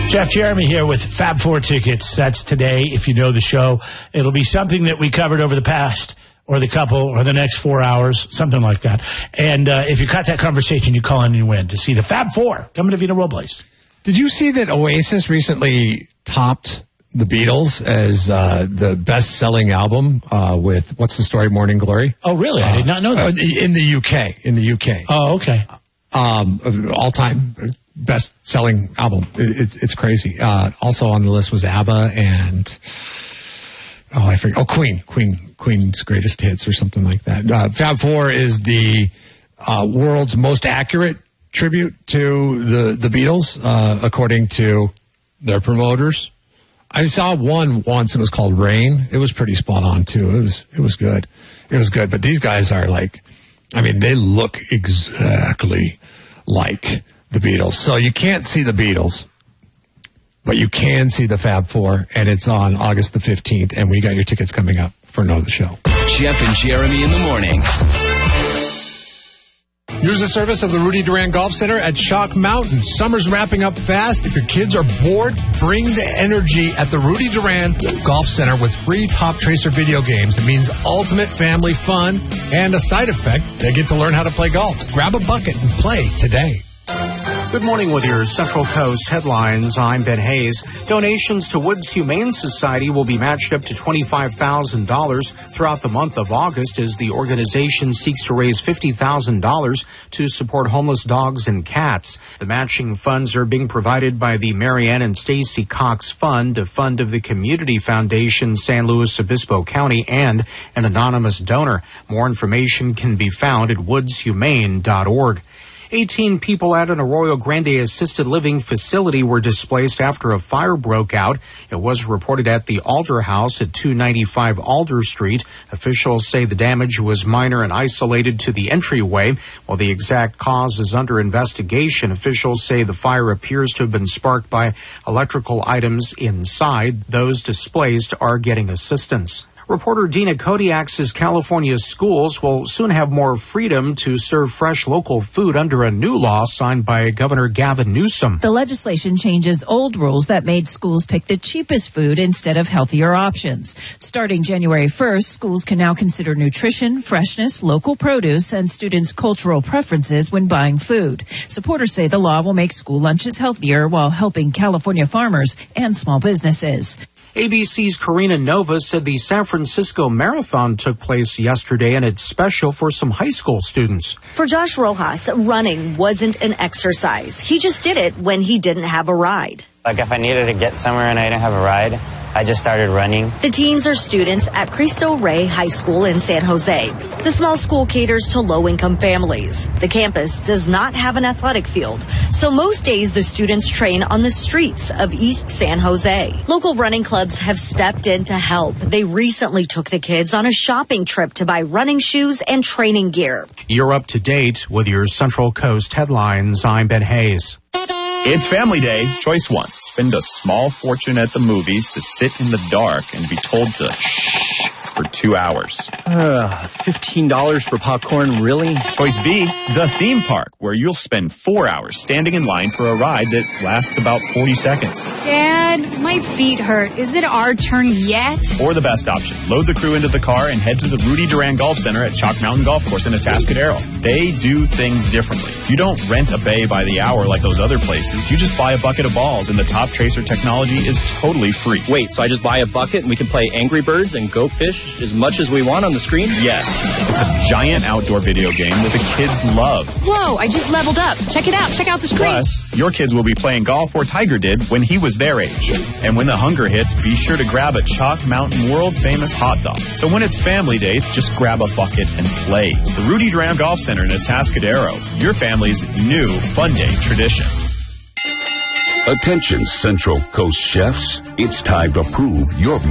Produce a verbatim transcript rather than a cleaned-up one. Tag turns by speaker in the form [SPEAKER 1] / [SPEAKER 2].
[SPEAKER 1] Jeff Jeremy here with Fab Four tickets. That's today. If you know the show, it'll be something that we covered over the past or the couple or the next four hours, something like that. And uh, if you caught that conversation, you call in and you win to see the Fab Four coming to Vita Robles.
[SPEAKER 2] Did you see that Oasis recently topped the Beatles as uh, the best-selling album uh, with, what's the story, Morning Glory?
[SPEAKER 1] Oh, really? I did not know that.
[SPEAKER 2] Uh, in the U K. In the U K.
[SPEAKER 1] Oh, okay.
[SPEAKER 2] Um, all-time best-selling album. It's it's crazy. Uh, also on the list was ABBA and oh, I forget. Oh, Queen, Queen, Queen's greatest hits or something like that. Uh, Fab Four is the uh, world's most accurate tribute to the the Beatles, uh, according to their promoters. I saw one once. It was called Rain. It was pretty spot on too. It was it was good. It was good. But these guys are like, I mean, they look exactly like the Beatles. So you can't see the Beatles, but you can see the Fab Four, and it's on August the fifteenth, and we got your tickets coming up for another show.
[SPEAKER 3] Jeff and Jeremy in the morning.
[SPEAKER 2] Use the service of the Rudy Duran Golf Center at Chalk Mountain. Summer's wrapping up fast. If your kids are bored, bring the energy at the Rudy Duran Golf Center with free Top Tracer video games. It means ultimate family fun, and a side effect, they get to learn how to play golf. Grab a bucket and play today.
[SPEAKER 4] Good morning with your Central Coast headlines. I'm Ben Hayes. Donations to Woods Humane Society will be matched up to twenty-five thousand dollars throughout the month of August as the organization seeks to raise fifty thousand dollars to support homeless dogs and cats. The matching funds are being provided by the Marianne and Stacy Cox Fund, a fund of the Community Foundation, San Luis Obispo County, and an anonymous donor. More information can be found at woods humane dot org. eighteen people at an Arroyo Grande assisted living facility were displaced after a fire broke out. It was reported at the Alder House at two ninety-five Alder Street. Officials say the damage was minor and isolated to the entryway. While the exact cause is under investigation, officials say the fire appears to have been sparked by electrical items inside. Those displaced are getting assistance. Reporter Dina Kodiak says California schools will soon have more freedom to serve fresh local food under a new law signed by Governor Gavin Newsom.
[SPEAKER 5] The legislation changes old rules that made schools pick the cheapest food instead of healthier options. Starting January first, schools can now consider nutrition, freshness, local produce, and students' cultural preferences when buying food. Supporters say the law will make school lunches healthier while helping California farmers and small businesses.
[SPEAKER 4] A B C's Karina Nova said the San Francisco Marathon took place yesterday and it's special for some high school students.
[SPEAKER 6] For Josh Rojas, running wasn't an exercise. He just did it when he didn't have a ride.
[SPEAKER 7] Like if I needed to get somewhere and I didn't have a ride, I just started running.
[SPEAKER 6] The teens are students at Cristo Rey High School in San Jose. The small school caters to low-income families. The campus does not have an athletic field, so most days the students train on the streets of East San Jose. Local running clubs have stepped in to help. They recently took the kids on a shopping trip to buy running shoes and training gear.
[SPEAKER 4] You're up to date with your Central Coast headlines. I'm Ben Hayes.
[SPEAKER 8] It's Family Day. Choice one. Spend a small fortune at the movies to sit in the dark and be told to shh for two hours.
[SPEAKER 9] Uh, fifteen dollars for popcorn, really?
[SPEAKER 8] Choice B. The theme park, where you'll spend four hours standing in line for a ride that lasts about forty seconds.
[SPEAKER 10] Dad, my feet hurt. Is it our turn yet?
[SPEAKER 8] Or the best option. Load the crew into the car and head to the Rudy Duran Golf Center at Chalk Mountain Golf Course in Atascadero. They do things differently. You don't rent a bay by the hour like those other places. You just buy a bucket of balls, and the Top Tracer technology is totally free.
[SPEAKER 9] Wait, so I just buy a bucket and we can play Angry Birds and Go Fish as much as we want on the screen?
[SPEAKER 8] Yes. It's a giant outdoor video game that the kids love.
[SPEAKER 10] Whoa, I just leveled up. Check it out. Check out the screen.
[SPEAKER 8] Plus, your kids will be playing golf where Tiger did when he was their age. And when the hunger hits, be sure to grab a Chalk Mountain world-famous hot dog. So when it's family day, just grab a bucket and play. The Rudy Duran Golf Center in Atascadero, your family's new fun day tradition.
[SPEAKER 11] Attention, Central Coast chefs. It's time to prove your